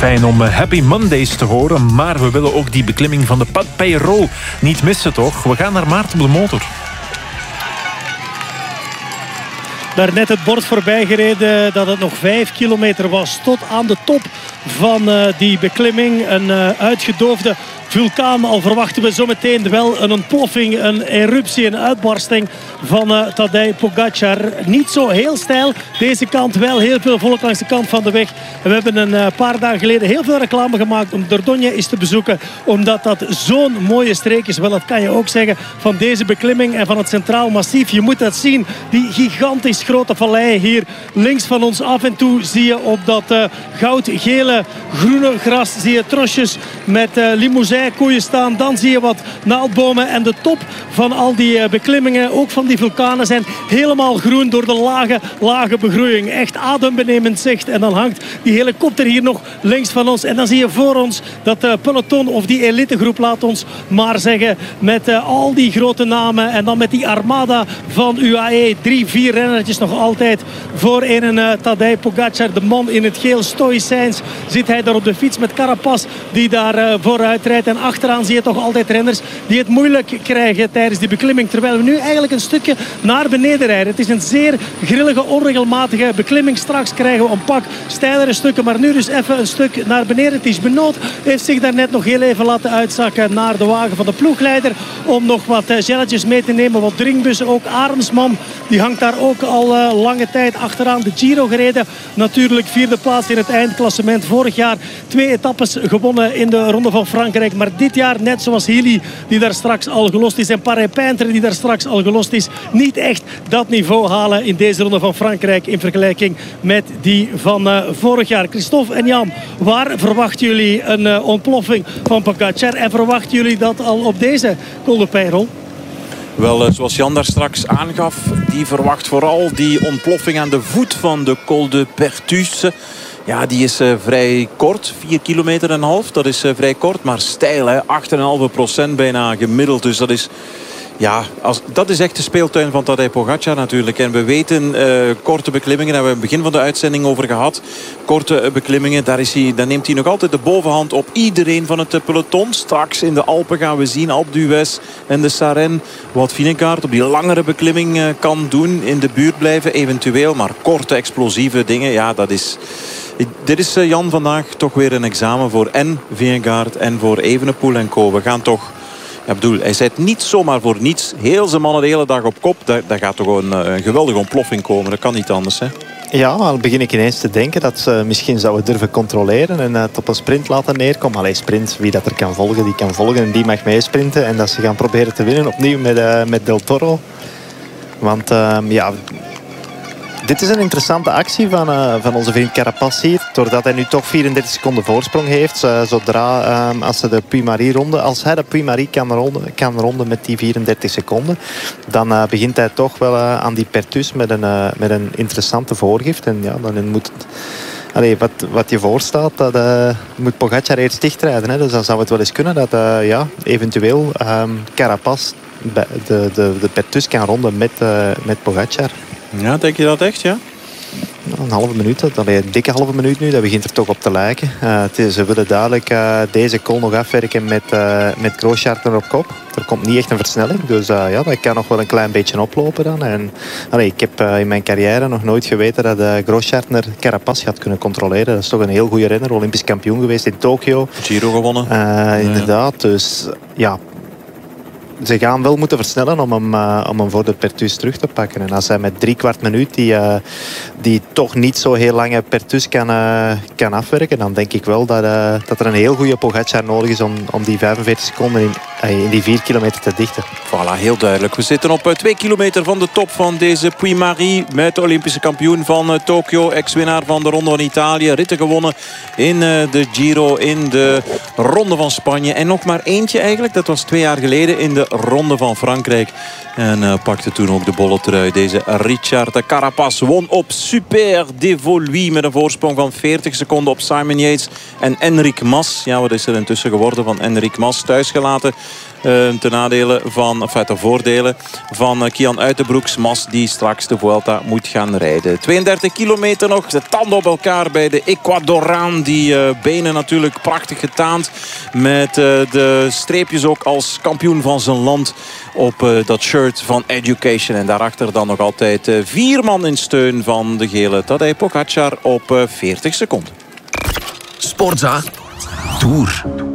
fijn om Happy Mondays te horen, maar we willen ook die beklimming van de Pat Peyraud niet missen, toch? We gaan naar Maarten op de motor. Daar net het bord voorbij gereden dat het nog 5 kilometer was tot aan de top van die beklimming. Een uitgedoofde vulkaan. Al verwachten we zometeen wel een ontploffing, een eruptie, een uitbarsting van Tadej Pogačar. Niet zo heel steil. Deze kant wel heel veel volk langs de kant van de weg. En we hebben een paar dagen geleden heel veel reclame gemaakt om Dordogne eens te bezoeken. Omdat dat zo'n mooie streek is. Wel, dat kan je ook zeggen van deze beklimming en van het Centraal Massief. Je moet dat zien. Die gigantisch grote vallei hier links van ons. Af en toe zie je op dat goudgele groene gras zie je trosjes met limousinkoeien staan. Dan zie je wat naaldbomen en de top van al die beklimmingen, ook van die vulkanen, zijn helemaal groen door de lage begroeiing. Echt adembenemend zicht. En dan hangt die helikopter hier nog links van ons. En dan zie je voor ons dat peloton of die elitegroep, laat ons maar zeggen, met al die grote namen en dan met die armada van UAE. 3-4 rennertjes nog altijd voor een Tadej Pogačar, de man in het geel. Stoïcijns zit hij daar op de fiets met Carapaz die daar vooruit rijdt. En achteraan zie je toch altijd renners die het moeilijk krijgen tijdens die beklimming. Terwijl we nu eigenlijk een stukje naar beneden rijden. Het is een zeer grillige, onregelmatige beklimming. Straks krijgen we een pak steilere stukken. Maar nu dus even een stuk naar beneden. Ties Benoot heeft zich daarnet nog heel even laten uitzakken naar de wagen van de ploegleider. Om nog wat gelletjes mee te nemen. Wat drinkbussen. Ook Arendsman. Die hangt daar ook al lange tijd achteraan. De Giro gereden. Natuurlijk 4e plaats in het eindklassement. Vorig jaar 2 etappes gewonnen in de Ronde van Frankrijk. Maar dit jaar, net zoals Healy, die daar straks al gelost is, en Parijs-Peintre, die daar straks al gelost is, niet echt dat niveau halen in deze Ronde van Frankrijk in vergelijking met die van vorig jaar. Christophe en Jan, waar verwachten jullie een ontploffing van Pogačar? En verwachten jullie dat al op deze Col de Peyraud? Wel, zoals Jan daar straks aangaf, die verwacht vooral die ontploffing aan de voet van de Col de Perthus. Ja, die is vrij kort, 4,5 kilometer. Dat is vrij kort, maar steil, hè? 8,5% bijna gemiddeld. Dus dat is... Ja, dat is echt de speeltuin van Tadej Pogačar natuurlijk. En we weten, korte beklimmingen, daar hebben we in het begin van de uitzending over gehad. Korte beklimmingen, daar neemt hij nog altijd de bovenhand op iedereen van het peloton. Straks in de Alpen gaan we zien, Alpe d'Huez en de Sarenne, wat Vingegaard op die langere beklimming kan doen. In de buurt blijven eventueel, maar korte explosieve dingen, ja, dat is... Dit is, Jan, vandaag toch weer een examen voor en Vingegaard en voor Evenepoel en co. We gaan toch... Ja, bedoel, hij zit niet zomaar voor niets. Heel zijn mannen de hele dag op kop. Daar gaat toch een geweldige ontploffing komen. Dat kan niet anders, hè? Ja, al begin ik ineens te denken dat ze misschien zouden durven controleren en het op een sprint laten neerkomen. Allee, sprint, wie dat er kan volgen, die kan volgen en die mag meesprinten. En dat ze gaan proberen te winnen opnieuw met Del Toro. Want ja... Dit is een interessante actie van onze vriend Carapaz hier. Doordat hij nu toch 34 seconden voorsprong heeft. Zodra als hij de Puy-Marie kan ronden met die 34 seconden. Dan begint hij toch wel aan die Perthus met een interessante voorgift. En ja, dan moet het... Allee, wat je voorstaat, dat moet Pogačar eerst dichtrijden. Hè. Dus dan zou het wel eens kunnen dat eventueel Carapaz de Perthus kan ronden met Pogačar. Ja, denk je dat echt, ja? Een halve minuut, een dikke halve minuut nu, dat begint er toch op te lijken. Ze willen duidelijk deze col nog afwerken met Grosschartner op kop. Er komt niet echt een versnelling, dus ja, dat kan nog wel een klein beetje oplopen dan. En, ik heb in mijn carrière nog nooit geweten dat Grosschartner Carapaz had kunnen controleren. Dat is toch een heel goede renner, Olympisch kampioen geweest in Tokio. Giro gewonnen. Inderdaad, dus ja... Ze gaan wel moeten versnellen om hem voor de Perthus terug te pakken. En als hij met 3/4 minuut die toch niet zo heel lange Perthus kan afwerken, dan denk ik wel dat er een heel goede Pogačar nodig is om die 45 seconden in die 4 kilometer te dichten. Voilà, heel duidelijk. We zitten op 2 kilometer van de top van deze Puy-Marie met de Olympische kampioen van Tokio, ex-winnaar van de Ronde van Italië. Ritten gewonnen in de Giro, in de Ronde van Spanje. En nog maar eentje eigenlijk, dat was 2 jaar geleden in de Ronde van Frankrijk. En pakte toen ook de bolletrui. Deze Richard Carapaz won op Super Devoluy met een voorsprong van 40 seconden op Simon Yates en Enric Mas. Ja, wat is er intussen geworden van Enric Mas? Thuisgelaten ten voordele van Kian Uitenbroeks. Mas die straks de Vuelta moet gaan rijden. 32 kilometer nog. De tanden op elkaar bij de Ecuadoraan. Die benen natuurlijk prachtig getaand. Met de streepjes ook als kampioen van zijn land op dat shirt van Education. En daarachter dan nog altijd 4 man in steun van de gele Tadej Pogačar op 40 seconden. Sportza Tour.